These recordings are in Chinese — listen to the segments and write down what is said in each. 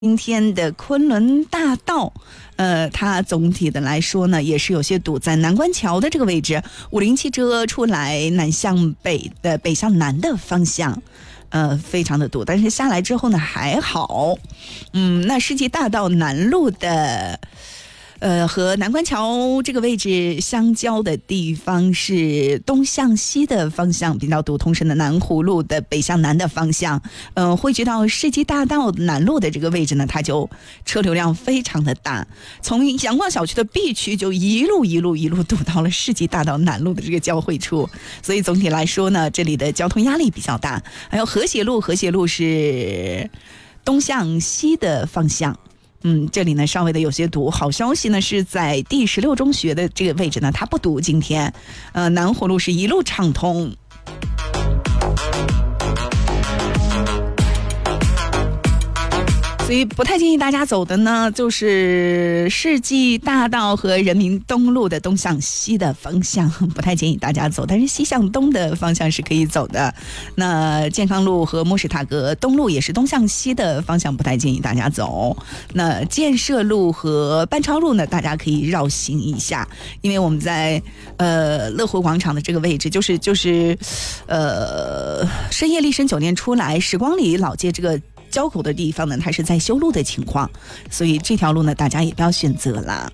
今天的昆仑大道，它总体的来说呢，也是有些堵在南关桥的这个位置，50汽车出来南向北的北向南的方向。非常的堵，但是下来之后呢还好。那世纪大道南路的和南关桥这个位置相交的地方是东向西的方向比较堵，同时呢南湖路的北向南的方向，汇聚到世纪大道南路的这个位置呢，它就车流量非常的大，从阳光小区的 B 区就一路堵到了世纪大道南路的这个交汇处，所以总体来说呢，这里的交通压力比较大。还有和谐路是东向西的方向。这里呢稍微的有些堵，好消息呢是在第16中学的这个位置呢，它不堵。今天，南湖路是一路畅通。所以不太建议大家走的呢，就是世纪大道和人民东路的东向西的方向，不太建议大家走。但是西向东的方向是可以走的。那健康路和莫什塔格东路也是东向西的方向，不太建议大家走。那建设路和班超路呢，大家可以绕行一下，因为我们在乐活广场的这个位置，就是深夜丽笙酒店出来时光里老街这个交口的地方呢，它是在修路的情况，所以这条路呢，大家也不要选择了。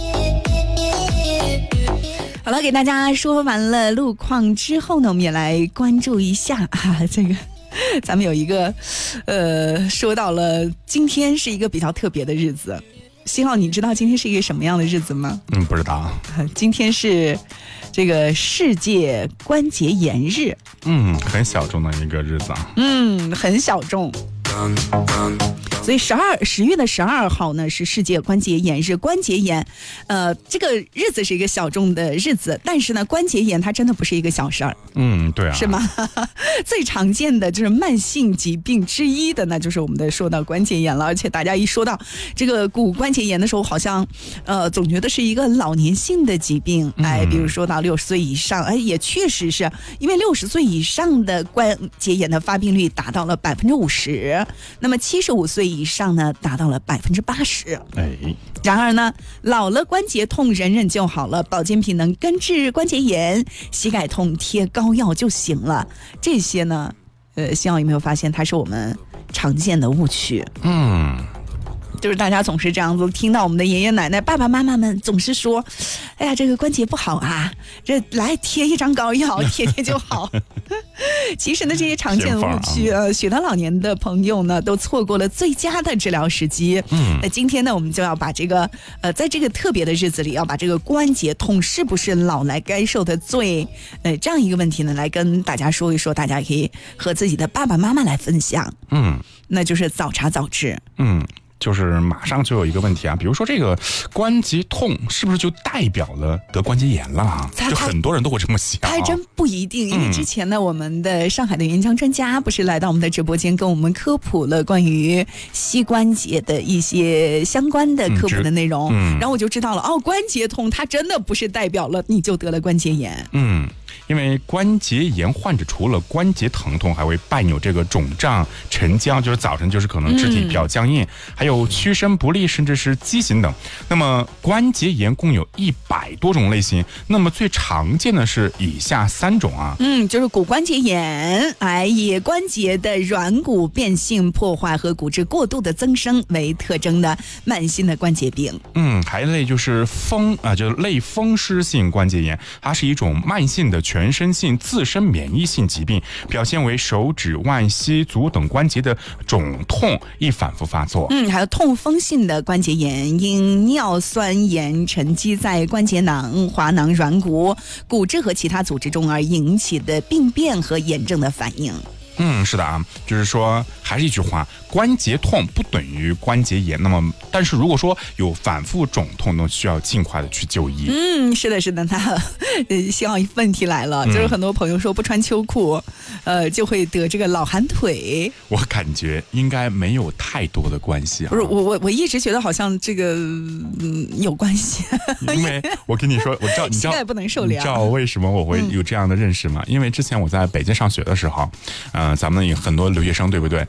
好了，给大家说完了路况之后呢，我们也来关注一下这个咱们有一个说到了今天是一个比较特别的日子。新浩，你知道今天是一个什么样的日子吗？ 不知道。 今天是这个世界关节炎日。 很小众的一个日子啊。 很小众。所以10月12号呢是世界关节炎日。关节炎，这个日子是一个小众的日子，但是呢，关节炎它真的不是一个小事儿。 对啊， 是吗？最常见的就是慢性疾病之一的呢，就是我们的说到关节炎了。而且大家一说到这个骨关节炎的时候，好像总觉得是一个老年性的疾病。比如说到60岁以上，也确实是因为60岁以上的关节炎的发病率达到了50%，那么75岁以上呢达到了80%。然而呢，老了关节痛忍忍就好了，保健品能根治关节炎，膝盖痛贴膏药就行了。这些呢，希望有没有发现它是我们常见的误区？就是大家总是这样子，听到我们的爷爷奶奶、爸爸妈妈们总是说：“哎呀，这个关节不好啊，这来贴一张膏药，贴贴就好。”其实呢，这些常见的误区，许多老年的朋友呢，都错过了最佳的治疗时机。那今天呢，我们就要把这个，在这个特别的日子里，要把这个关节痛是不是老来该受的罪，这样一个问题呢，来跟大家说一说，大家可以和自己的爸爸妈妈来分享。那就是早查早治。 就是马上就有一个问题啊，比如说这个关节痛是不是就代表了得关节炎了啊？就很多人都会这么想。 还真不一定，因为之前呢，我们的上海的援疆专家不是来到我们的直播间，跟我们科普了关于膝关节的一些相关的科普的内容，然后我就知道了，关节痛它真的不是代表了你就得了关节炎。 因为关节炎患者除了关节疼痛，还会伴有这个肿胀、沉僵，就是早晨就是可能肢体比较僵硬，还有屈伸不利，甚至是畸形等。那么关节炎共有100多种类型，那么最常见的是以下3种啊。 就是骨关节炎，以关节的软骨变性破坏和骨质过度的增生为特征的慢性的关节病。 还一类就是就是类风湿性关节炎，它是一种慢性的全身性自身免疫性疾病，表现为手指、腕、膝、足等关节的肿痛易反复发作。 还有痛风性的关节炎，因尿酸盐沉积在关节囊、滑囊、软骨、骨质和其他组织中而引起的病变和炎症的反应。 是的啊，就是说还是一句话，关节痛不等于关节炎。那么，但是如果说有反复肿痛，那需要尽快的去就医。 是的，那希望问题来了，就是很多朋友说不穿秋裤，就会得这个老寒腿。 我感觉应该没有太多的关系啊。 不是，我一直觉得好像这个有关系。 因为我跟你说，你知道膝盖不能受凉。 你知道为什么我会有这样的认识吗？因为之前我在北京上学的时候，咱们有很多留学生，对不对？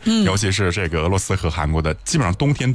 尤其是这个俄罗斯和韩国的，基本上冬天